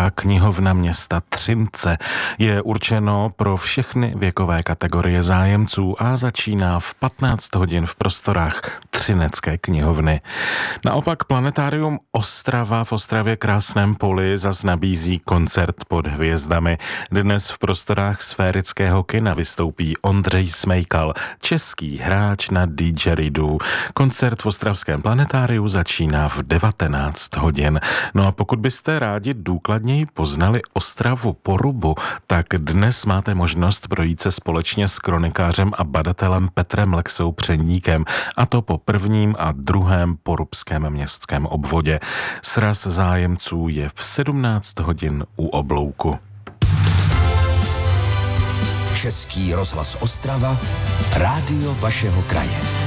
Česká knihovna města Třince je určeno pro všechny věkové kategorie zájemců a začíná v 15 hodin v prostorách Třinecké knihovny. Naopak Planetarium Ostrava v Ostravě Krásném Poli zas nabízí koncert pod hvězdami. Dnes v prostorách Sférického kina vystoupí Ondřej Smejkal, český hráč na didgeridoo. Koncert v ostravském Planetáriu začíná v 19 hodin. No a pokud byste rádi důkladněji poznali Ostravu Porubu, tak dnes máte možnost projít se společně s kronikářem a badatelem Petrem Lexou Předníkem, a to po prvním a druhém porubském městském obvodě. Sraz zájemců je v 17 hodin u oblouku. Český rozhlas Ostrava, rádio vašeho kraje.